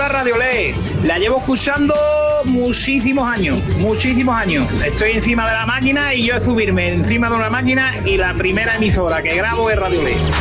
Viva Radio Ley. La llevo escuchando muchísimos años. Estoy encima de la máquina y yo subirme encima de una máquina y la primera emisora que grabo es Radio Ley.